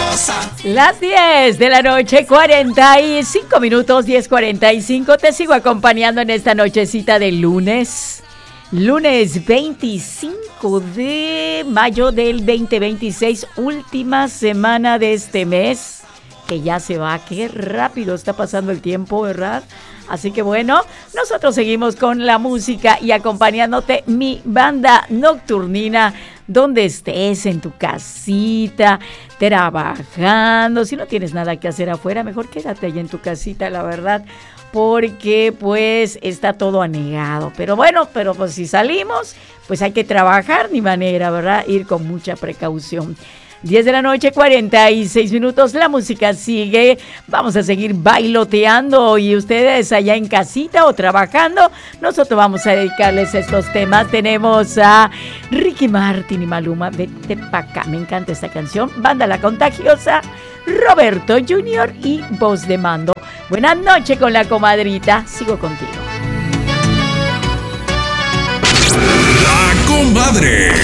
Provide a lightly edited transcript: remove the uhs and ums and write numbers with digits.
Las 10 de la noche, 45 minutos, 10:45. Te sigo acompañando en esta nochecita de lunes. Lunes 25 de mayo del 2026, última semana de este mes, que ya se va. Qué rápido está pasando el tiempo, ¿verdad? Así que bueno, nosotros seguimos con la música y acompañándote, mi banda nocturnina, donde estés, en tu casita, trabajando. Si no tienes nada que hacer afuera, mejor quédate ahí en tu casita, la verdad, porque pues está todo anegado. Pero bueno, pues si salimos, pues hay que trabajar, ni manera, ¿verdad? Ir con mucha precaución. 10 de la noche, 46 minutos, la música sigue, vamos a seguir bailoteando y ustedes allá en casita o trabajando, nosotros vamos a dedicarles estos temas. Tenemos a Ricky Martin y Maluma, Vete pa' acá, me encanta esta canción, Banda La Contagiosa, Roberto Junior y Voz de Mando. Buenas noches con la comadrita, sigo contigo. La comadre.